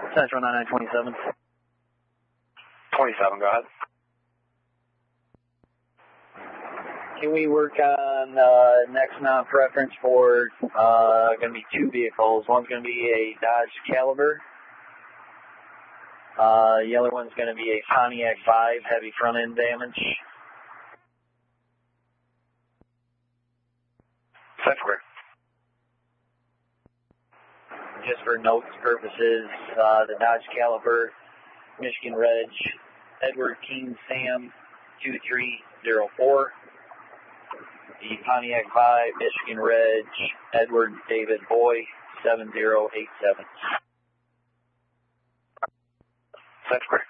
Central 9927. 27, go ahead. Can we work on next non-preference for going to be two vehicles? One's going to be a Dodge Caliber. The other one's going to be a Pontiac Vibe, heavy front end damage. Square. Just for notes purposes, the Dodge Caliber, Michigan Reg, Edward King Sam 2304. The Pontiac Vibe, Michigan Reg, Edward David Boy 7087. Square.